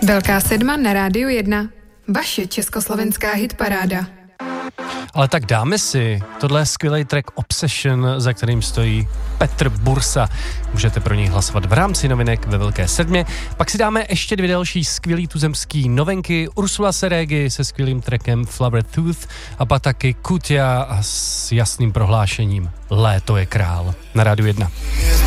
Velká sedma na Rádiu 1. Vaše československá hitparáda. Ale tak dáme si, tohle je skvělý track Obsession, za kterým stojí Petr Bursa. Můžete pro něj hlasovat v rámci novinek ve Velké sedmě. Pak si dáme ještě 2 další skvělý tuzemský novinky. Ursula Seregi se skvělým trackem Flower Tooth a pak taky Kutia a s jasným prohlášením Léto je král na Rádiu 1.